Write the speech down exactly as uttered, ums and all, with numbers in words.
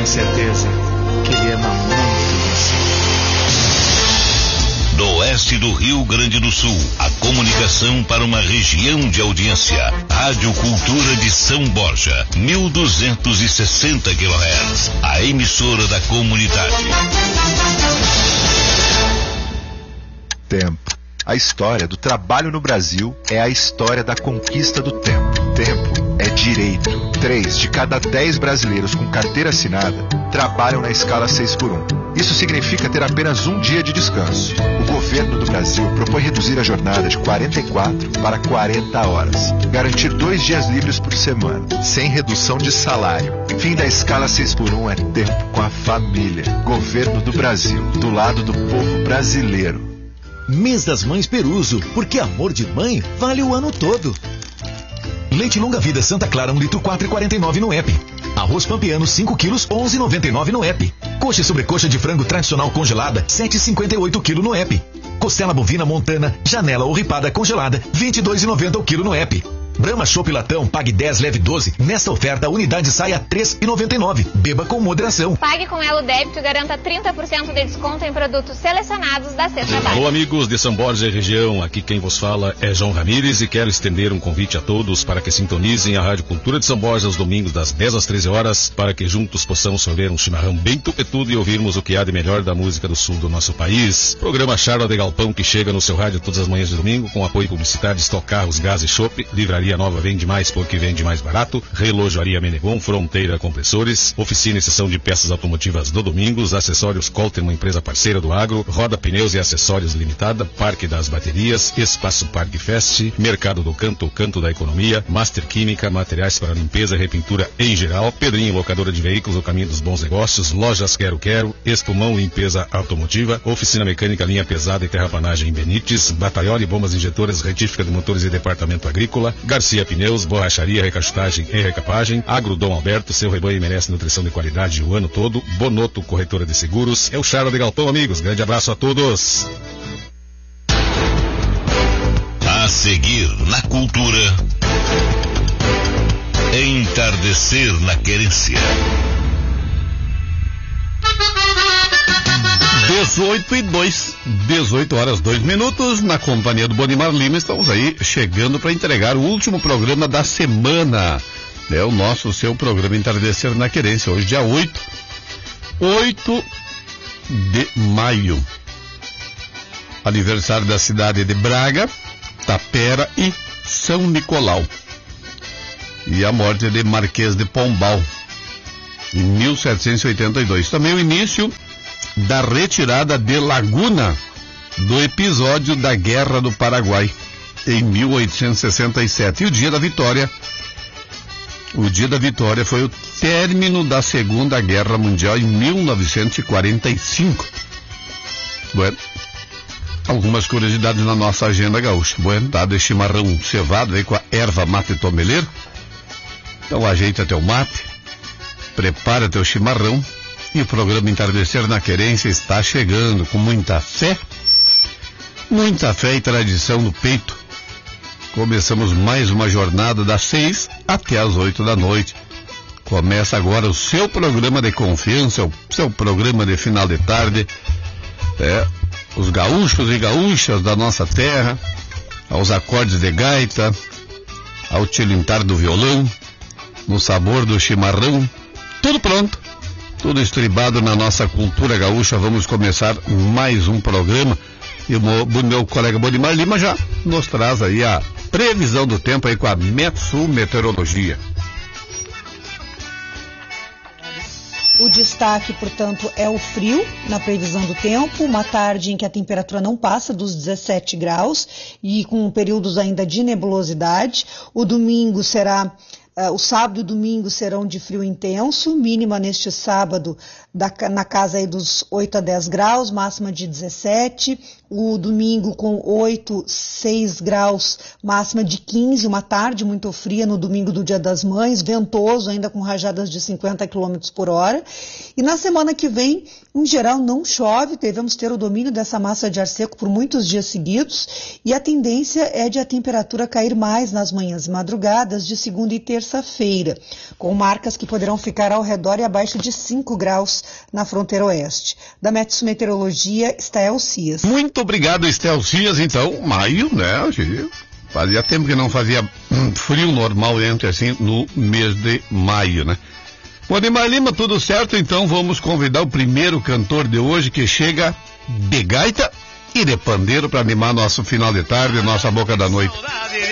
tenho certeza que ele ama muito você. Do oeste do Rio Grande do Sul, a comunicação para uma região de audiência. Rádio Cultura de São Borja, mil duzentos e sessenta quilohertz, a emissora da comunidade. Tempo. A história do trabalho no Brasil é a história da conquista do tempo. Tempo é direito. Três de cada dez brasileiros com carteira assinada trabalham na escala seis por um. Isso significa ter apenas um dia de descanso. O governo do Brasil propõe reduzir a jornada de quarenta e quatro para quarenta horas. Garantir dois dias livres por semana, sem redução de salário. Fim da escala seis por um é tempo com a família. Governo do Brasil, do lado do povo brasileiro. Mês das Mães Peruso, porque amor de mãe vale o ano todo. Leite Longa Vida Santa Clara, um litro, quatro reais e quarenta e nove no app. Arroz Pampiano, cinco quilos, onze reais e noventa e nove no app. Coxa e sobrecoxa de frango tradicional congelada, sete reais e cinquenta e oito quilo no app. Costela bovina montana, janela ou ripada congelada, vinte e dois reais e noventa o quilo no app. Brahma Chopp Latão, pague dez, leve doze. Nesta oferta, a unidade sai a três reais e noventa e nove. Beba com moderação. Pague com Elo Débito e garanta trinta por cento de desconto em produtos selecionados da Cesta Básica. Alô, amigos de São Borja e região. Aqui quem vos fala é João Ramires e quero estender um convite a todos para que sintonizem a Rádio Cultura de São Borja aos domingos das dez às treze horas, para que juntos possamos sorver um chimarrão bem tupetudo e ouvirmos o que há de melhor da música do sul do nosso país. Programa Charla de Galpão, que chega no seu rádio todas as manhãs de domingo, com apoio publicitário de Stock Carros, Gás e Chopp. Livraria Nova Vende Mais porque vende mais barato. Relojoaria Menegon, Fronteira Compressores, oficina e sessão de peças automotivas do Domingos, acessórios Colter, uma empresa parceira do agro, Roda Pneus e Acessórios Limitada, Parque das Baterias, Espaço Parque Fest, Mercado do Canto, o Canto da Economia, Master Química, materiais para limpeza e repintura em geral, Pedrinho Locadora de Veículos, o caminho dos bons negócios, Lojas Quero Quero, Espumão Limpeza Automotiva, Oficina Mecânica Linha Pesada e Terraplanagem em Benites, Batalhone Bombas Injetoras, Retífica de Motores e Departamento Agrícola, Garcia Pneus, Borracharia, Recastagem e Recapagem, Agrodom Alberto, seu rebanho merece nutrição de qualidade o ano todo, Bonoto Corretora de Seguros. É o Charla de Galpão, amigos. Grande abraço a todos. A seguir na Cultura, Entardecer na Querência. dezoito e dois, dezoito horas, dois minutos, na companhia do Bonimar Lima, estamos aí chegando para entregar o último programa da semana. É o nosso, o seu programa Entardecer na Querência, hoje dia oito, oito de maio. Aniversário da cidade de Braga, Tapera e São Nicolau. E a morte de Marquês de Pombal, em mil setecentos e oitenta e dois. Também o início da retirada de Laguna do episódio da Guerra do Paraguai em mil oitocentos e sessenta e sete. E o dia da vitória, o dia da vitória foi o término da Segunda Guerra Mundial em mil novecentos e quarenta e cinco. Bueno, algumas curiosidades na nossa agenda gaúcha. Bueno, tá de chimarrão cevado aí com a erva mate tomeleiro. Então ajeita teu mate, prepara teu chimarrão. E o programa Entardecer na Querência está chegando com muita fé, muita fé e tradição no peito. Começamos mais uma jornada das seis até as oito da noite. Começa agora o seu programa de confiança, o seu programa de final de tarde. É, os gaúchos e gaúchas da nossa terra, aos acordes de gaita, ao tilintar do violão, no sabor do chimarrão, tudo pronto. Tudo estribado na nossa cultura gaúcha. Vamos começar mais um programa. E o meu colega Bonimar Lima já nos traz aí a previsão do tempo aí com a Metsul Meteorologia. O destaque, portanto, é o frio na previsão do tempo, uma tarde em que a temperatura não passa dos dezessete graus e com períodos ainda de nebulosidade. O domingo será... Uh, o sábado e o domingo serão de frio intenso, mínima neste sábado da, na casa aí dos oito a dez graus, máxima de dezessete. O domingo com oito, seis graus, máxima de quinze, uma tarde muito fria no domingo do Dia das Mães, ventoso ainda com rajadas de cinquenta quilômetros por hora. E na semana que vem, em geral, não chove, devemos ter o domínio dessa massa de ar seco por muitos dias seguidos e a tendência é de a temperatura cair mais nas manhãs e madrugadas de segunda e terça terça-feira, com marcas que poderão ficar ao redor e abaixo de cinco graus na fronteira oeste. Da Metsu Meteorologia, Estel Cias. Muito obrigado, Estel Cias. Então, maio, né? Fazia tempo que não fazia frio normal entre assim no mês de maio, né? Bom, Ademar Lima, tudo certo? Então vamos convidar o primeiro cantor de hoje que chega de gaita e de pandeiro para animar nosso final de tarde, nossa boca da noite.